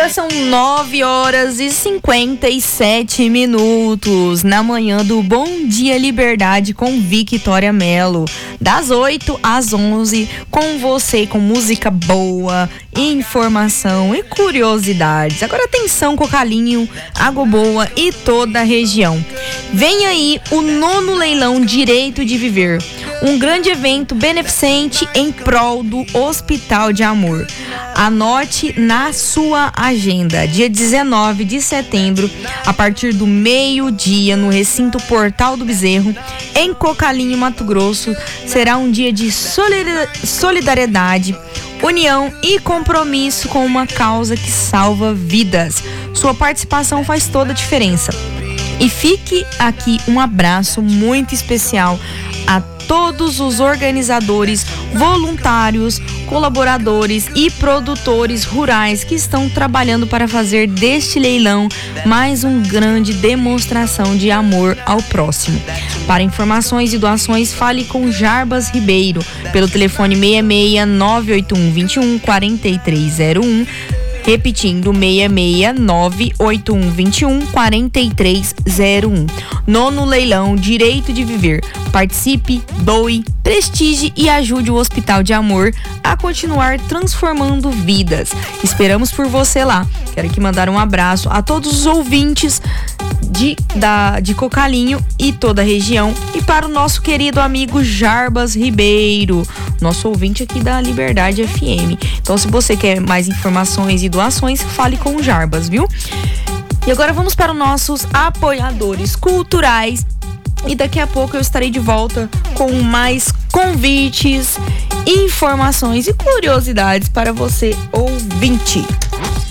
Agora são 9h57 na manhã do Bom Dia Liberdade com Victoria Mello. Das 8 às 11, com você, com música boa, informação e curiosidades. Agora atenção, Cocalinho, Água Boa e toda a região. Vem aí o 9º Leilão Direito de Viver. Um grande evento beneficente em prol do Hospital de Amor. Anote na sua agenda, dia 19 de setembro, a partir do meio-dia, no recinto Portal do Bezerro, em Cocalinho, Mato Grosso, será um dia de solidariedade, união e compromisso com uma causa que salva vidas. Sua participação faz toda a diferença. E fique aqui um abraço muito especial a todos os organizadores, voluntários, colaboradores e produtores rurais que estão trabalhando para fazer deste leilão mais uma grande demonstração de amor ao próximo. Para informações e doações, fale com Jarbas Ribeiro pelo telefone 66 981 21 4301. Repetindo, 66 981 21 4301. 9º Leilão Direito de Viver. Participe, doe, prestigie e ajude o Hospital de Amor a continuar transformando vidas. Esperamos por você lá. Quero aqui mandar um abraço a todos os ouvintes de Cocalinho e toda a região, e para o nosso querido amigo Jarbas Ribeiro, nosso ouvinte aqui da Liberdade FM. Então, se você quer mais informações e doações, fale com o Jarbas, viu? E agora vamos para os nossos apoiadores culturais, e daqui a pouco eu estarei de volta com mais convites, informações e curiosidades para você, ouvinte.